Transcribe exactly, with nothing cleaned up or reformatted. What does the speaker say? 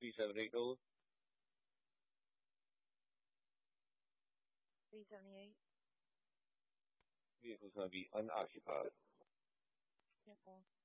three seven eight Nola. three seventy-eight. Vehicle's going to be unoccupied. Careful.